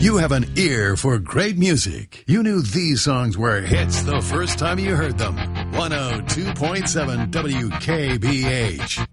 You have an ear for great music. You knew these songs were hits the first time you heard them. 102.7 WKBH.